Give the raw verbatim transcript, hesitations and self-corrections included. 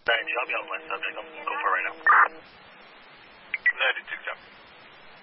nine, drop me off my subject. I'll go for it right now.